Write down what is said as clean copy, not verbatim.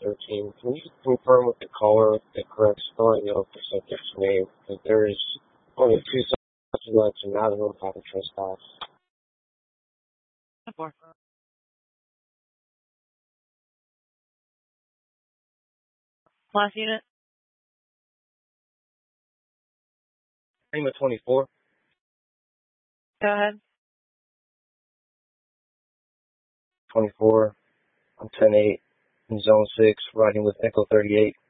13. Can you confirm with the caller the correct spelling of the subject's name? Because there is only two subjects and not enough how to trespass. 4. Last unit. Name of 24. Go ahead. 24. I'm 10-8 in zone 6, riding with Echo 38.